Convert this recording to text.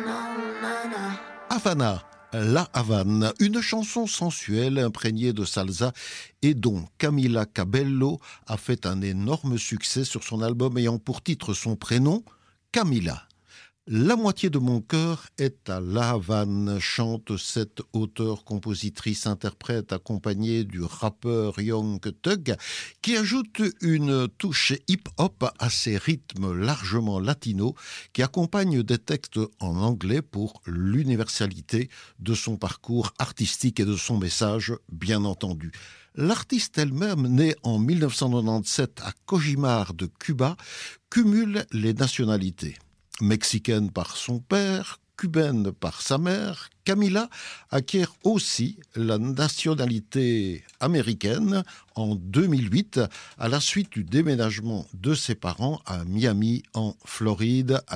Havana, La Havane, une chanson sensuelle imprégnée de salsa et dont Camila Cabello a fait un énorme succès sur son album ayant pour titre son prénom, Camila. La moitié de mon cœur est à La Havane, chante cette auteure-compositrice-interprète accompagnée du rappeur Young Thug, qui ajoute une touche hip-hop à ses rythmes largement latinos, qui accompagnent des textes en anglais pour l'universalité de son parcours artistique et de son message, bien entendu. L'artiste elle-même, née en 1997 à Cojimar de Cuba, cumule les nationalités. Mexicaine par son père, cubaine par sa mère, Camila acquiert aussi la nationalité américaine en 2008 à la suite du déménagement de ses parents à Miami en Floride.